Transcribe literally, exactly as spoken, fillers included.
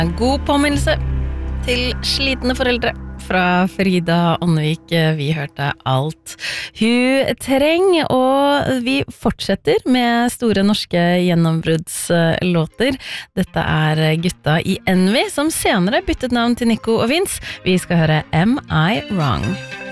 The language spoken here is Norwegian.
God påminnelse til slitne foreldre fra Frida Ånnevik. Vi hørte alt hun trenger, og vi fortsetter med store norske gjennombruddslåter. Dette er gutta i Envy, som senere byttet navn til Nico og Vince. Vi skal høre Am I Wrong?